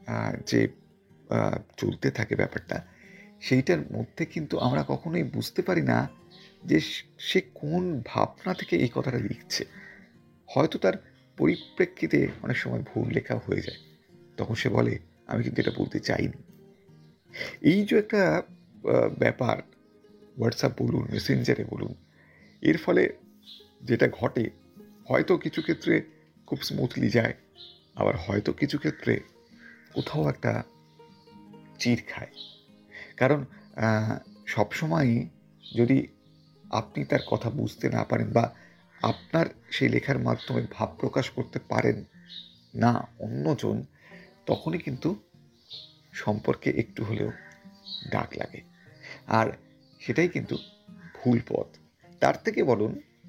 যে চলতে থাকে ব্যাপারটা, সেইটার মধ্যে কিন্তু আমরা কখনোই বুঝতে পারি না যে সে কোন ভাবনা থেকে এই কথাটা লিখছে। হয়তো তার পরিপ্রেক্ষিতে অনেক সময় ভুল লেখা হয়ে যায়। তখন সে বলে, আমি কিন্তু এটা বলতে চাইনি। এই যে একটা ব্যাপার, হোয়াটসঅ্যাপ বলুন, মেসেঞ্জারে বলুন, এর ফলে যেটা ঘটে, হয়তো কিছু ক্ষেত্রে খুব স্মুথলি যায়, আবার হয়তো কিছু ক্ষেত্রে কোথাও একটা চির খায়। কারণ সবসময়ই যদি আপনি তার কথা বুঝতে না পারেন বা আপনার সেই লেখার মাধ্যমে ভাব প্রকাশ করতে পারেন না অন্যজন, তখনই কিন্তু সম্পর্কে একটু হলেও দাগ লাগে। আর সেটাই কিন্তু ভুল পথ। তার থেকে বলুন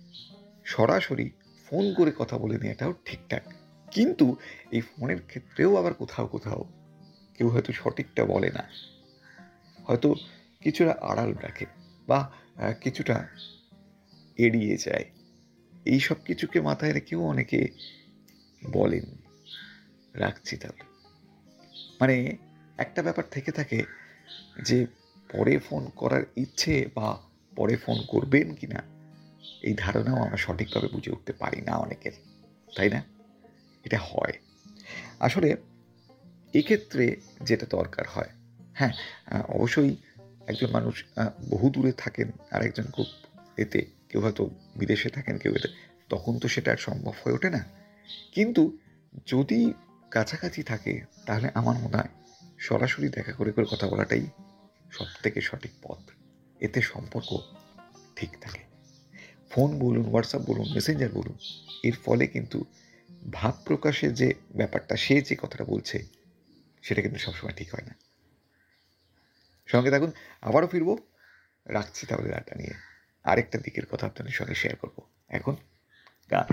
সরাসরি ফোন করে কথা বলে নেওয়াটাও ঠিকঠাক। কিন্তু এই ফোনের ক্ষেত্রেও আবার কোথাও কোথাও কেউ হয়তো সঠিকটা বলে না, হয়তো কিছুটা আড়াল রাখে বা কিছুটা এড়িয়ে যায়। এই সব কিছুকে মাথায় রেখেও অনেকে বলেন। রাখছি তাহলে। মানে একটা ব্যাপার থেকে থাকে যে পরে ফোন করার ইচ্ছে বা পরে ফোন করবেন কিনা এই ধারণাও আমরা সঠিকভাবে বুঝে উঠতে পারি না অনেকের, তাই না? এটা হয় আসলে। এক্ষেত্রে যেটা দরকার হয়, হ্যাঁ, অবশ্যই একজন মানুষ বহু দূরে থাকেন আর একজন খুব এতে, কেউ হয়তো বিদেশে থাকেন, কেউ এতে, তখন তো সেটা আর সম্ভব হয়ে ওঠে না। কিন্তু যদি কাছাকাছি থাকে তাহলে আমার মনে হয় সরাসরি দেখা করে করে কথা বলাটাই সব থেকে সঠিক পথ। এতে সম্পর্ক ঠিক থাকে। ফোন বলুন, হোয়াটসঅ্যাপ বলুন, মেসেঞ্জার বলুন, এর ফলে কিন্তু ভাব প্রকাশের যে ব্যাপারটা, সে যে কথাটা বলছে সেটা কিন্তু সবসময় ঠিক হয় না। সঙ্গে থাকুন, আবারও ফিরবো। রাখছি তাহলে আড্ডা নিয়ে। আরেকটা দিকের কথা আপনাদের সঙ্গে শেয়ার করবো। এখন গান।